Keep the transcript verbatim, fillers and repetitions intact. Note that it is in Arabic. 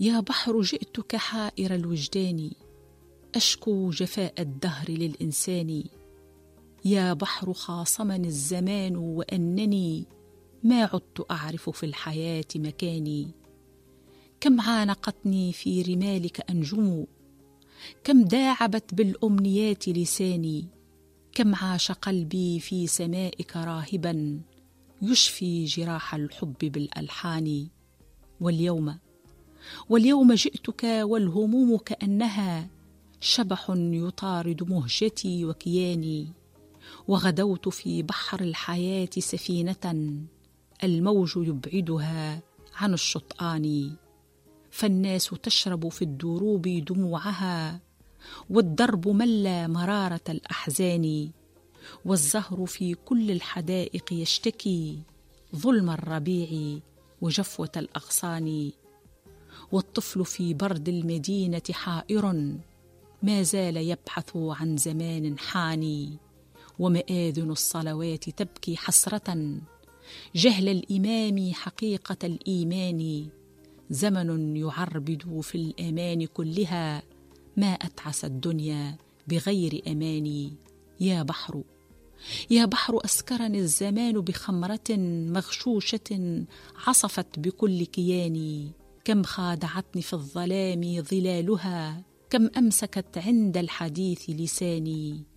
يا بحر جئتك حائر الوجدان، أشكو جفاء الدهر للإنسان. يا بحر خاصمني الزمان وأنني ما عدت أعرف في الحياة مكاني. كم عانقتني في رمالك أنجم، كم داعبت بالأمنيات لساني. كم عاش قلبي في سمائك راهبا، يشفي جراح الحب بالألحان. واليوم واليوم جئتك والهموم كأنها شبح يطارد مهجتي وكياني. وغدوت في بحر الحياة سفينة، الموج يبعدها عن الشطآن. فالناس تشرب في الدروب دموعها، والدرب ملى مرارة الأحزان. والزهر في كل الحدائق يشتكي ظلم الربيع وجفوة الأغصان. والطفل في برد المدينة حائر، ما زال يبحث عن زمان حاني. ومآذن الصلوات تبكي حسرة، جهل الإمام حقيقة الإيمان. زمن يعربد في الأمان كلها، ما أتعس الدنيا بغير أماني. يا بحر يا بحر أسكرني الزمان بخمرة مغشوشة عصفت بكل كياني. كم خادعتني في الظلام ظلالها، كم أمسكت عند الحديث لساني.